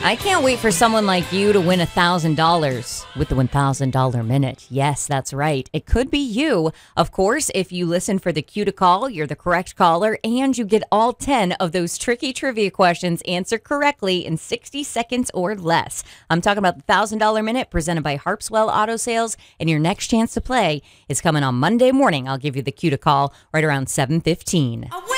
I can't wait for someone like you to win $1,000 with the $1,000 Minute. Yes, that's right. It could be you. Of course, if you listen for the cue to call, you're the correct caller, and you get all 10 of those tricky trivia questions answered correctly in 60 seconds or less. I'm talking about the $1,000 Minute presented by Harpswell Auto Sales, and your next chance to play is coming on Monday morning. I'll give you the cue to call right around 7:15.